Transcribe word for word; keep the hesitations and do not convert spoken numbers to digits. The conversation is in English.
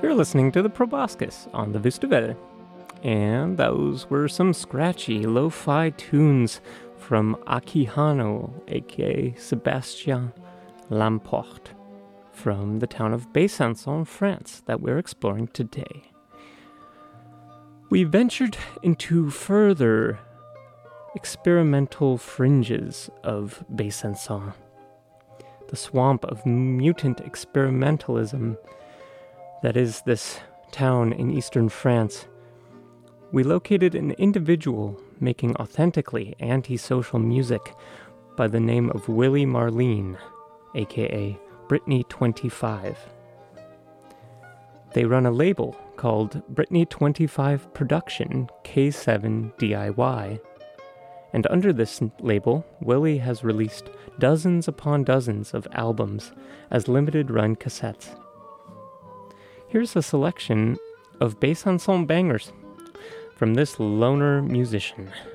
You're listening to the Proboscis on the Vustavere. And those were some scratchy lo-fi tunes from Akihano, aka Sébastien Lamporte, from the town of Besançon, France, that we're exploring today. We ventured into further experimental fringes of Besançon, the swamp of mutant experimentalism that is this town in eastern France. We located an individual making authentically antisocial music by the name of Willie Marleen, aka Britney twenty-five. They run a label called Britney twenty-five Production K seven D I Y, and under this label, Willie has released dozens upon dozens of albums as limited-run cassettes. Here's a selection of Besançon bangers from this loner musician.